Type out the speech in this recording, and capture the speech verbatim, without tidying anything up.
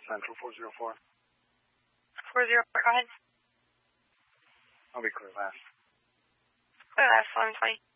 Central four zero four. four zero four, go ahead. I'll be clear last. Clear last, eleven twenty.